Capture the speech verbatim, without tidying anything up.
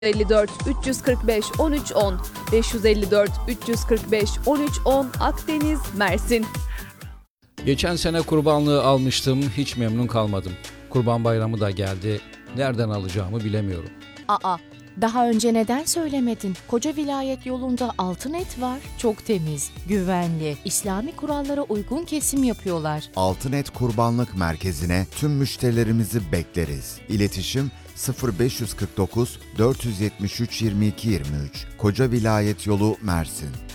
elli dört üç yüz kırk beş on üç on beş yüz elli dört üç yüz kırk beş on üç on Akdeniz, Mersin. Geçen sene kurbanlığı almıştım, hiç memnun kalmadım. Kurban Bayramı da geldi, nereden alacağımı bilemiyorum. Aa, daha önce neden söylemedin? Koca vilayet yolunda altın et var. Çok temiz, güvenli, İslami kurallara uygun kesim yapıyorlar. Altınet Kurbanlık Merkezi'ne tüm müşterilerimizi bekleriz. İletişim sıfır beş kırk dokuz dört yetmiş üç yirmi iki yirmi üç Koca Vilayet Yolu, Mersin.